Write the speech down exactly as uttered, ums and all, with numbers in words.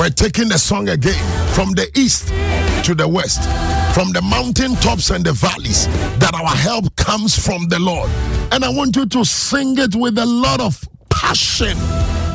We're taking the song again from the east to the west, from the mountain tops and the valleys, that our help comes from the Lord. And I want you to sing it with a lot of passion.